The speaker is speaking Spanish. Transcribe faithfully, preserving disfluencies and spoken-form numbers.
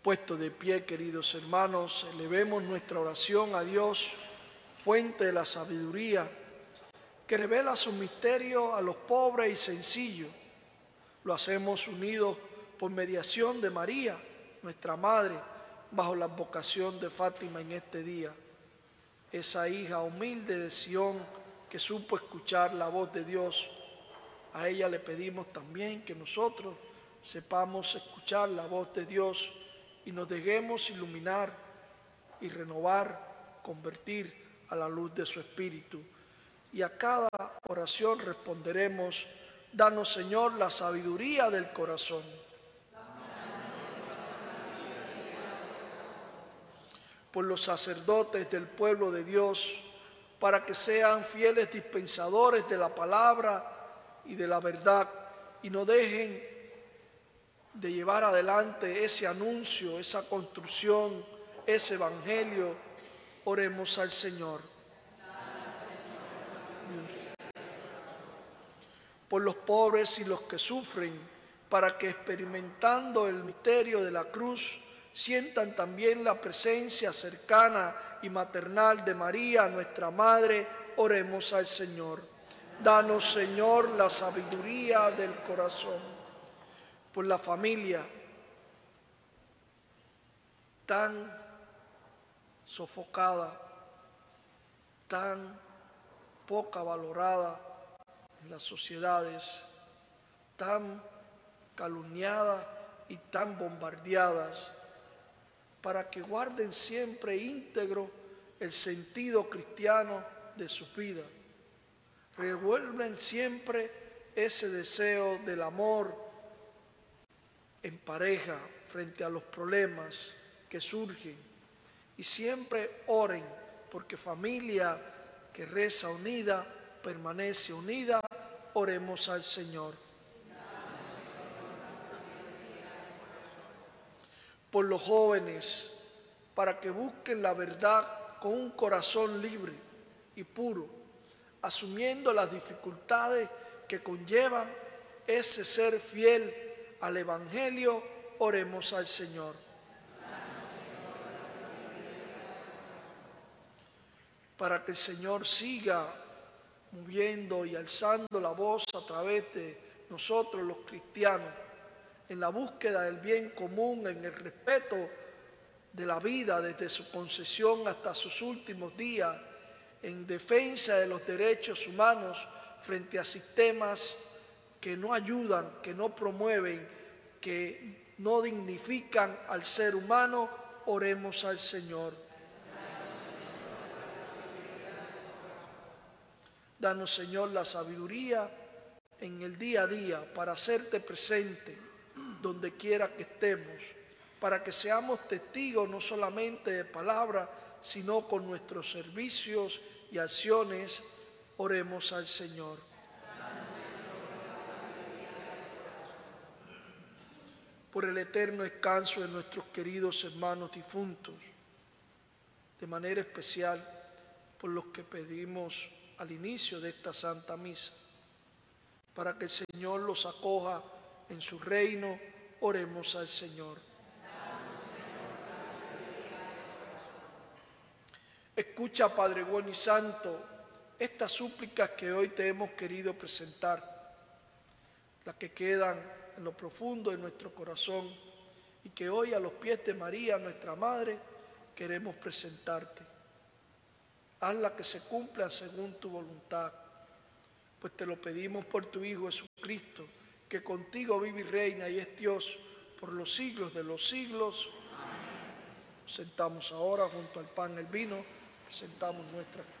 Puesto de pie, queridos hermanos, elevemos nuestra oración a Dios, fuente de la sabiduría, que revela sus misterios a los pobres y sencillos. Lo hacemos unidos por mediación de María, nuestra Madre, bajo la advocación de Fátima en este día. Esa hija humilde de Sión que supo escuchar la voz de Dios. A ella le pedimos también que nosotros sepamos escuchar la voz de Dios y nos dejemos iluminar y renovar, convertir a la luz de su Espíritu. Y a cada oración responderemos: danos, Señor, la sabiduría del corazón. Por los sacerdotes del pueblo de Dios, para que sean fieles dispensadores de la palabra y de la verdad, y no dejen de llevar adelante ese anuncio, esa construcción, ese evangelio. Oremos al Señor. Por los pobres y los que sufren, para que experimentando el misterio de la cruz, sientan también la presencia cercana y maternal de María, nuestra Madre. Oremos al Señor. Danos, Señor, la sabiduría del corazón. Por la familia tan sofocada, tan poca valorada en las sociedades, tan calumniada y tan bombardeadas, para que guarden siempre íntegro el sentido cristiano de su vida. Revuelven siempre ese deseo del amor en pareja frente a los problemas que surgen, y siempre oren, porque familia que reza unida permanece unida. Oremos al Señor. Por los jóvenes, para que busquen la verdad con un corazón libre y puro, asumiendo las dificultades que conllevan ese ser fiel al Evangelio. Oremos al Señor. Para que el Señor siga moviendo y alzando la voz a través de nosotros los cristianos, en la búsqueda del bien común, en el respeto de la vida desde su concesión hasta sus últimos días, en defensa de los derechos humanos frente a sistemas que no ayudan, que no promueven, que no dignifican al ser humano. Oremos al Señor. Danos, Señor, la sabiduría en el día a día para hacerte presente donde quiera que estemos, para que seamos testigos no solamente de palabra, sino con nuestros servicios y acciones. Oremos al Señor. Por el eterno descanso de nuestros queridos hermanos difuntos, de manera especial por los que pedimos al inicio de esta Santa Misa, para que el Señor los acoja en su reino. Oremos al Señor. Escucha, Padre bueno y santo, estas súplicas que hoy te hemos querido presentar, las que quedan en lo profundo de nuestro corazón y que hoy a los pies de María, nuestra Madre, queremos presentarte. Hazla que se cumpla según tu voluntad, pues te lo pedimos por tu Hijo Jesucristo, que contigo vive y reina y es Dios por los siglos de los siglos. Amén. Nos sentamos ahora junto al pan y el vino, presentamos nuestra